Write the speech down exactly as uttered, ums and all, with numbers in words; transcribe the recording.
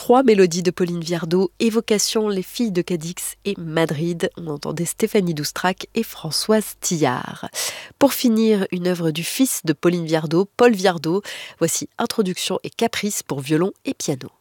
trois mélodies de Pauline Viardot, Évocation, Les filles de Cadix et Madrid. On entendait Stéphanie Doustrac et Françoise Tillard. Pour finir, une œuvre du fils de Pauline Viardot, Paul Viardot. Voici Introduction et Caprice pour violon et piano.